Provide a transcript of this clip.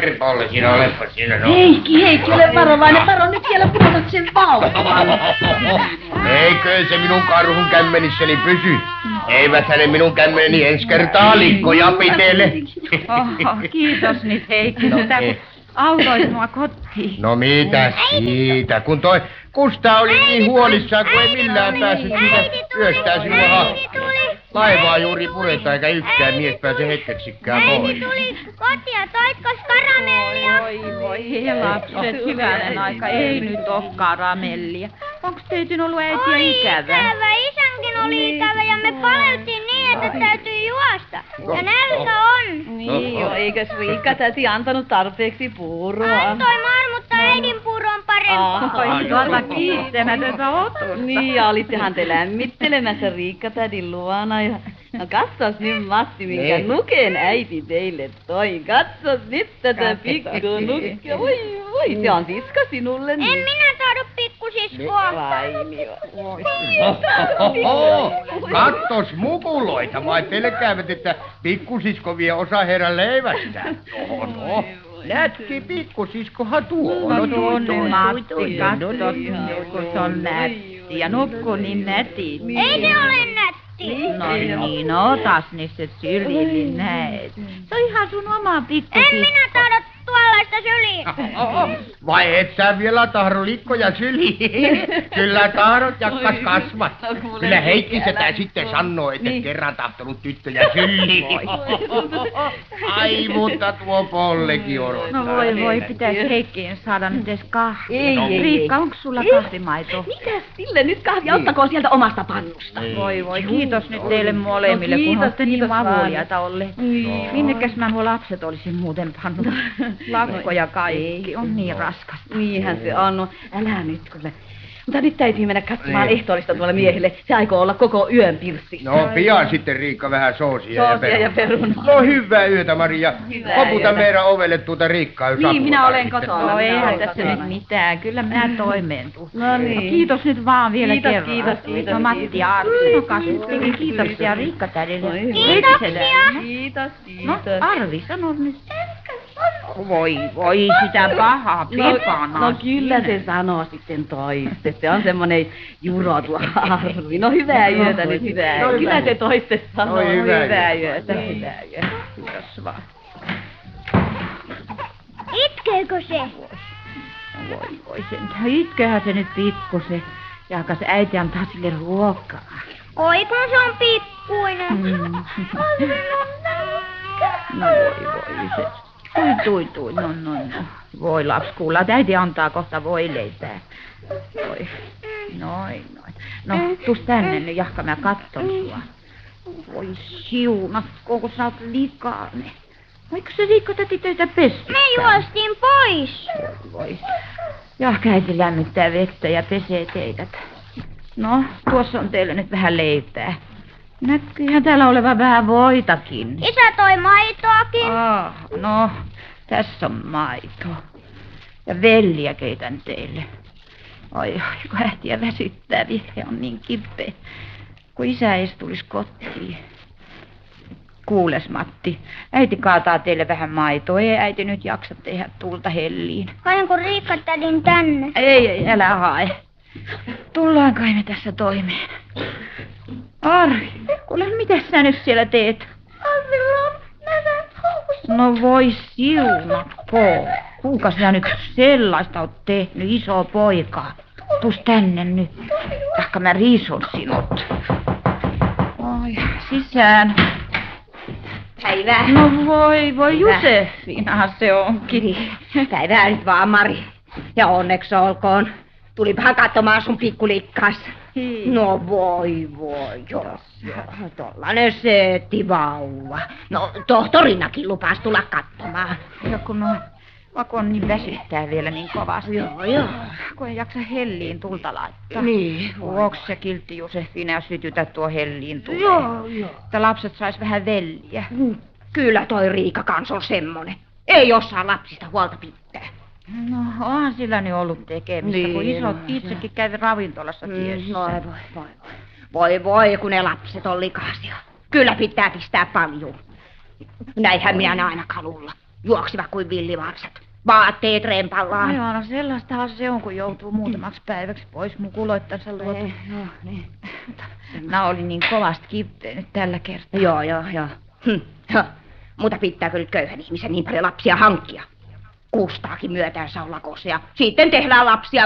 Kirpolle siinä olepa siinä. No. Heikki, ole varovainen. Varo nyt vielä pudotat sen vauvan. Eikö se minun karhun kämmenissäni pysy? Eivät hänen minun kämmeneni ensi kertaa likkoja pitele. Oho, kiitos nyt Heikki, sitä kun autoit mua kotiin. No mitä siitä, kun toi Kustaa oli niin huolissaan, kun ei millään päässyt siitä yöstään sinua laivaa juuri pureta, eikä yksikään mies pääse hetkeksikään pois. Äiti tuli kotia, toitkos karamellia? Voi lapset, hyvänen aika, ei nyt oo karamellia. Onks teidän ollut äitiä ikävä? Isänkin oli ikävä ja me paleltiin niin, että täytyy juosta. Ja nälkä on. Niin jo, eikös Riikka täti antanut tarpeeksi puuroa? Antoi mutta äidin puuro on parempaa. Oi, tuolla kiittämätöntä otusta. Niin, ja olittehan te lämmittelemässä Riikka tädin luona. Ja no katsos nyt Matti, minkä nuken äiti teille toi. Katsos nyt tätä pikku nukkia. Voi, se on sisko sinulle. En minä saanut pikkusiskoa. Vainio. Kattos mukuloita, vai pelkäävät, että pikkusisko vie osa heidän leivästään. Oho, nätki pikkusiskohan tuo. No tuonne Matti, katsos, kun se on nätti. Ja nukku niin nätti. Ei se ole nätti. No niin, otas niin se syli, niin näet. Se on ihan sun oma pikkusisko. En minä tahdo tuollaista syliä. Vai et sä vielä tahdo likkoja syliin? Kyllä tahdot jakkas kasvat. Kyllä Heikki setä sitten sanoo, että kerran tahtonut tyttöjä syliin. Ai, mutta tuo Pollekin odottaa. No voi, pitäis Heikkiin saada nyt edes kahvi. Ei. Riikka, onks sulla kahvimaito? Mitäs sille nyt kahvi? Ottakoon sieltä omasta pannusta. Voi, kiitos nyt teille molemmille, kun olette niin avuliaita olleet. Minnekäs mä nuo lapset olisin muuten pannut? Lakko ja kaikki on niin raskas. Niinhän se on. No, älä nyt kuule. Mutta nyt täytyy mennä katsomaan ehtoollista tuolle miehelle. Se aikoo olla koko yön pirssi. No pian sitten Riikka vähän soosia ja perunaa. No hyvää yötä Maria. Koputa meidän ovelle tuota Riikkaa, jos niin, minä olen kotona. No eihän tässä nyt mitään. Kyllä minä toimeen tuun. No niin. No, kiitos nyt vaan vielä kerran. Kiitos. No Matti ja Arvi, no kasvittekin. Kiitoksia Riikka tädelle. Kiitos. No Arvi, sano nyt. Voi sitä pahaa Pepana. No kyllä se sanoo sitten toiste. Se on semmonen juro tuo Arvi. No hyvää yötä nyt, hyvää yötä. Kyllä se toiste sanoo. Hyvää yötä. Kiitos vaan. Itkeekö se? Voi sentään. Itkehän se nyt pikkusen. Jaakas äiti antaa sille ruokaa. Oi kun se on pikkuinen. No voi se. Tui. No. Voi lapsi, kuulla, äiti antaa kohta voileipää. Voi. Noin. No, tuus tänne nyt, Jahka, mä katton sua. Voi siunatko, kun sä oot likainen. Eikö se Riikka täti teitä pessytkään? Me juostiin pois. Voi. Jahka äiti lämmittää vettä ja pesee teidät. No, tuossa on teille nyt vähän leipää. Näkyyhän täällä olevan vähän voitakin. Isä toi maitoakin. No, tässä on maito. Ja velliä keitän teille. Oi, kun ähtiä väsyttää, vihreä on niin kipeä. Kun isä edes tulisi kotiin. Kuules Matti, äiti kaataa teille vähän maitoa. Ei äiti nyt jaksa tehdä tulta helliin. Haenko Riikka tädin tänne? Ei, älä hae. Tullaan kai me tässä toimeen. Arvi, kuule, mitä sä nyt siellä teet? Arvilla on nämä housussa. No voi siunatko. Kuinka sä nyt sellaista oot tehnyt, iso poika? Tuus tänne nyt. Jahka mä riisun sinut. Oi, sisään. Päivää. No voi Josefinahan se onkin. Päivää nyt vaan, Mari. Ja onneksi olkoon. Tulipahan katsomaan sun pikkulikkaas. No voi, joo. Tollanen söötti vauva. No, tohtorinakin lupas tulla katsomaan. Ja kun on niin väsyttää vielä niin kovasti. Joo. Kun ei jaksa helliin tulta laittaa. Niin. Onks se kiltti Josefina sytytä tuo helliin tulee? Joo. Että lapset sais vähän velliä. Kyllä toi Riika kans on semmonen. Ei osaa lapsista huolta pitää. No, onhan sillä nyt ollut tekemistä, niin, kun isot itsekin kävi ravintolassa tiessä. Voi, kun ne lapset on likaisia. Kyllä pitää pistää paljon. Näinhän minä aina kalulla. Juoksivat kuin villivarsat. Vaatteet rempallaan. Joo, no sellaistahan se on, kun joutuu muutamaksi päiväksi pois mukuloittansa luota. Joo, niin. Mä olin niin kovasti kipeä nyt tällä kertaa. Joo. Mutta pitää kyllä köyhän ihmisen niin paljon lapsia hankkia. Kustaakin myötänsä on lakossa ja sitten tehdään lapsia